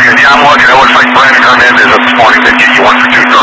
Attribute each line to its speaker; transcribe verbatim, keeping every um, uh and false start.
Speaker 1: Yeah, I'm looking. It looks like Brandon Hernandez up this morning. They get you one for two